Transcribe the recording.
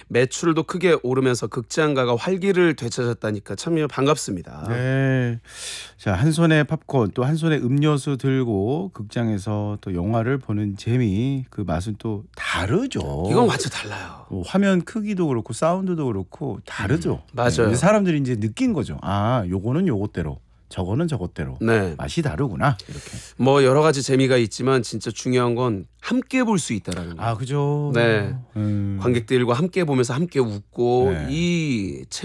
매출도 크게 오르면서 극장가가 활기를 되찾았다니까 참 반갑습니다. 네. 자, 한 손에 팝콘 또 한 손에 음료수 들고 극장에서 또 영화를 보는 재미 그 맛은 또 다르죠. 이건 완전 달라요. 화면 크기도 그렇고 사운드도 그렇고 다르죠. 맞아요. 네, 사람들이 이제 느낀 거죠. 아, 요거는 요것대로, 저거는 저것대로 네. 맛이 다르구나 이렇게. 뭐 여러 가지 재미가 있지만 진짜 중요한 건 함께 볼 수 있다라는 거. 아, 그죠. 네. 관객들과 함께 보면서 함께 웃고 네. 이